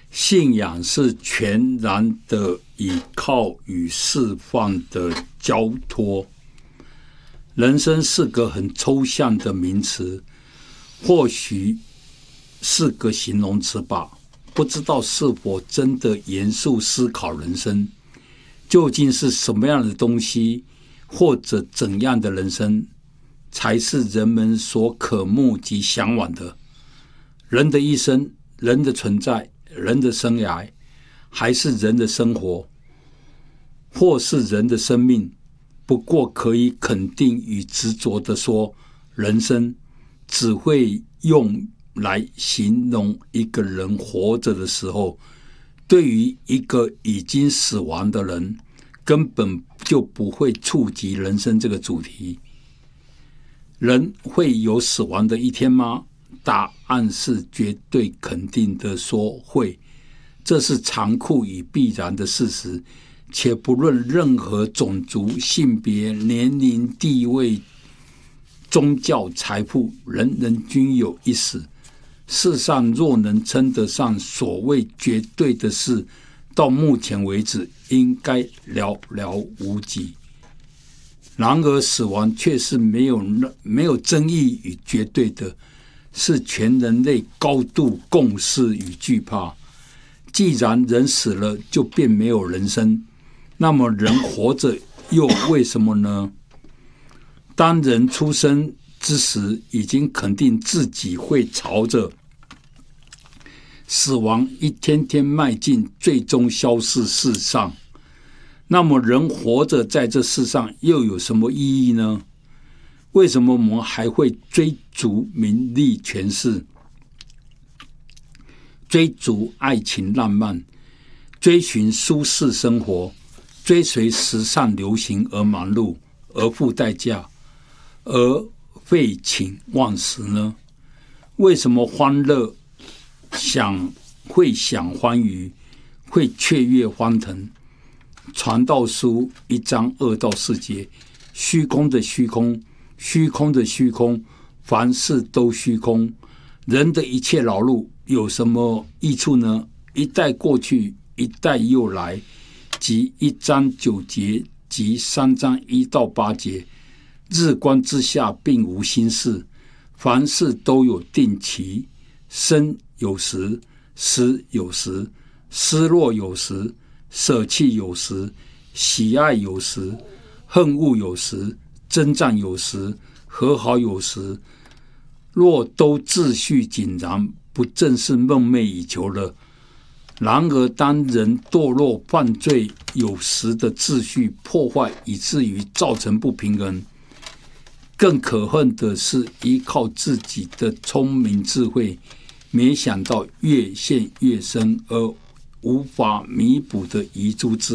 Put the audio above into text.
信仰是全然的倚靠与释放的交托。人生是个很抽象的名词，或许是个形容词吧，不知道是否真的严肃思考人生，究竟是什么样的东西，或者怎样的人生，才是人们所渴慕及向往的。人的一生，人的存在，人的生涯，还是人的生活，或是人的生命，不过可以肯定与执着地说，人生只会用来形容一个人活着的时候，对于一个已经死亡的人，根本就不会触及人生这个主题。人会有死亡的一天吗？答案是绝对肯定的说会，这是残酷与必然的事实，且不论任何种族、性别、年龄、地位、宗教、财富，人人均有一死。世上若能称得上所谓绝对的事，到目前为止应该寥寥无几。然而死亡却是没有争议与绝对的，是全人类高度共识与惧怕。既然人死了就便没有人生，那么人活着又为什么呢？当人出生之时，已经肯定自己会朝着死亡一天天迈进，最终消逝世上。那么人活着在这世上又有什么意义呢？为什么我们还会追逐名利权势，追逐爱情浪漫，追寻舒适生活，追随时尚流行而忙碌，而付代价，而废寝忘食呢？为什么欢乐会享欢愉，会雀跃欢腾？传道书1章2到4节，虚空的虚空，虚空的虚空，凡事都虚空。人的一切劳碌有什么益处呢？一代过去，一代又来。即1章9节及3章1到8节，日光之下并无新事，凡事都有定期，生有时，死有时，失落有时，舍弃有时，喜爱有时，恨恶有时，征战有时，和好有时。若都秩序井然，不正是梦寐以求了？然而当人堕落犯罪，有时的秩序破坏，以至于造成不平衡。更可恨的是依靠自己的聪明智慧，没想到越陷越深，而无法弥补的遗珠之